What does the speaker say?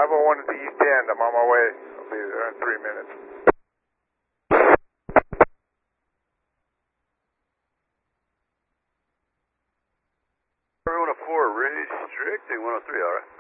501 at the East End. I'm on my way. I'll be there in 3 minutes. Everyone 104 restricting 103, all right.